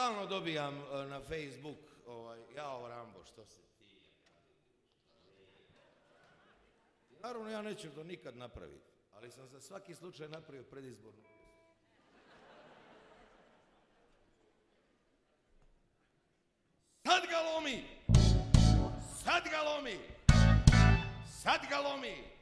stalno dobijam na Facebook, jao Rambo, što se ti... Naravno ja neću to nikad napraviti, ali sam za svaki slučaj napravio predizbornu pjesmu. Sad ga lomi! Sad ga lomi! Sad ga lomi!